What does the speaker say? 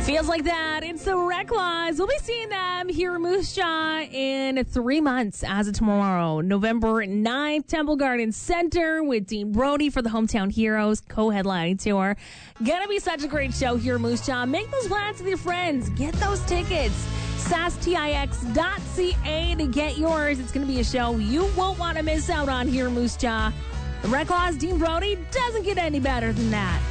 Feels like that. It's the Reclaws. We'll be seeing them here in Moose Jaw in 3 months as of tomorrow, November 9th, Temple Garden Center with Dean Brody for the Hometown Heroes co-headlining tour. Gonna be such a great show here in Moose Jaw. Make those plans with your friends. Get those tickets. sastix.ca to get yours. It's gonna be a show you won't want to miss out on here in Moose Jaw. The Reclaws, Dean Brody, doesn't get any better than that.